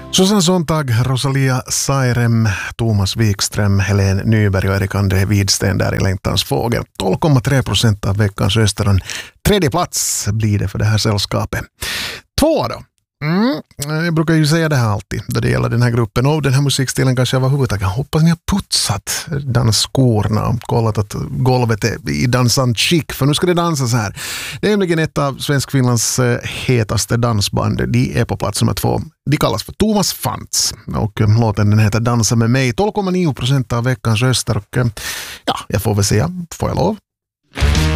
Susanne Sontag, Rosalia Sairem, Thomas Wikström, Helene Nyberg och Erik André Widsten där i Längtans fågel. 12,3% av veckans Österon. Tredje plats blir det för det här sällskapet. 2 då. Jag brukar ju säga det här alltid då det gäller den här gruppen och den här musikstilen kanske jag överhuvudtaget hoppas ni har putsat dansskorna och kollat att golvet är i dansant skick, för nu ska det dansas här. Det är nämligen ett av Svenskfinlands hetaste dansband. De är på plats nummer 2. De kallas för Thomas Fantz och låten den heter Dansa med mig. 12,9% av veckans röster och ja, jag får väl säga, får jag lov?